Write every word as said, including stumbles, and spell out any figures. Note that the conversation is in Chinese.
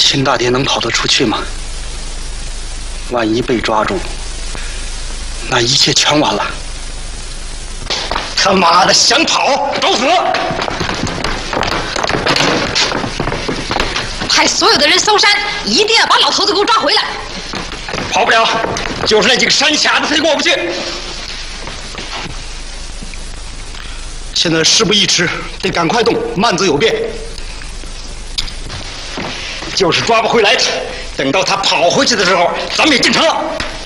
秦大爹能跑得出去吗？万一被抓住，那一切全完了。他妈的，想跑，找死！ 派所有的人搜山，一定要把老头子给我抓回来。 跑不了，就是那几个山卡子，他也过不去。现在事不宜迟，得赶快动，慢则有变。就是抓不回来，等到他跑回去的时候，咱们也进城了。